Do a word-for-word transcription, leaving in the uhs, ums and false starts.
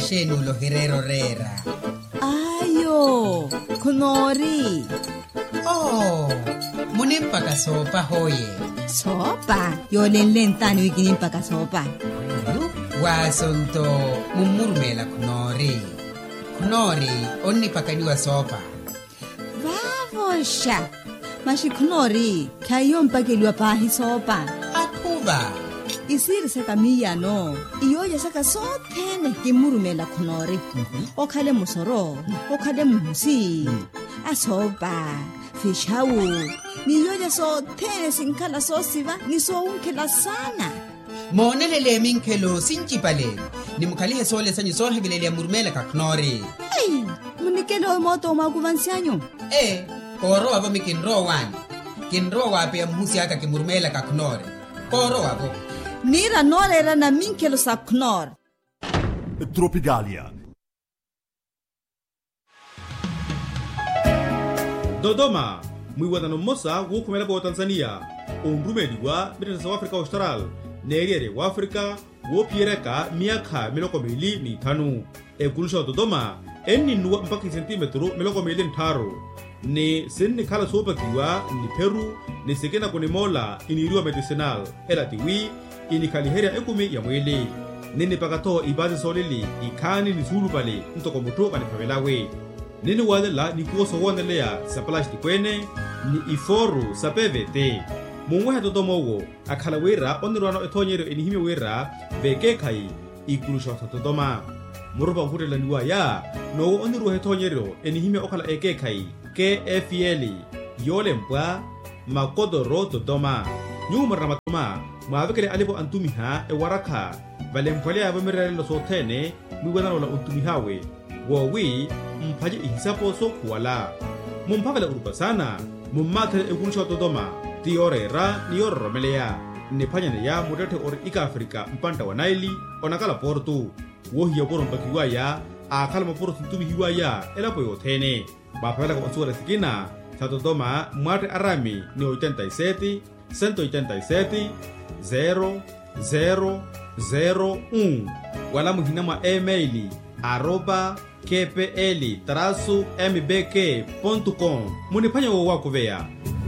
shenu lo herero rera. Ayo, kunori. Oh, munempa ka sopa hoye. Sopa? Yolen lentano ikinimpa ka sopa. Wasonto mumurmela kunori. Kunori onni pakaniwa sopa. Vavosha. Mashi kunori kayo mpakeliwa pahi sopa. Akuba. Isiri saka miya no. Iyo ya saka sothene kimurumela kunori. Mhm. Okale musoro, okale muhusi. Asopa, fishawu. Niyo ya sothene sinkala sosiva niso unkela sana. Monelele minkelo sinchipale. Nimukalihe sole sanyi sohe bilele ya murmela ka kunori. Ay, munikelo moto maguvansianyo. Eh, koro wabo mikinro wani. Kinro wape ya mhusi haka kimurmela ka kunori. Koro wabo. Nira norera na minkelo sa knor. Tropicalia. Dodoma, mwiwadano mosa wukumela kwa Tanzania. Umbrumedi wa British South Africa Austral. Neriere wa Afrika wo piereka miaka miloko mili ni tanu. E kulusha Dodoma eni nuwa mpaki centimetro miloko mili ntaro. Ni sini kala sopa kiwa ni Peru ni sekena kone mola iniriwa medicinal. Ela tiwi ini kaliheria ekumi ya mwili. Nini pakato ibazi solili ikani ni sulu pali ntoko muto kani pamelawe. Nini wadela ni kuoso wandelea sapalash di kwene ni iforu sapevete. Mungwahe Dodoma ugo akala wera onirwano etonyero enihime wera veke kai ikulusha Dodoma. Murupa hurela niwa ya no onirwa etonyero enihime okala eke kai K F L yole mpwa makodoro Dodoma. Nyuma ramatoma mwavekele alipo antumiha e waraka vale mpwale ya vamirele lo sotene mwiwana lola untumihawe wowi mpaje ihisapo so kuwala mumpavela urupa sana mummatele ekulusha Dodoma tiorera niyorromelea nepanyane ya mudete or ika Afrika mpanta wa Naili onakala portu wohiya poro mpakiwa ya akala maporo tuntumihiwa ya elapo yotene bapavela kwa onsura sikina sa Dodoma mwate arami ni ochenta y siete, ciento ochenta y siete, zero zero zero uno wala muhina mwa emaili arroba kpl trasu mbk ponto com munipanya wo wako vea.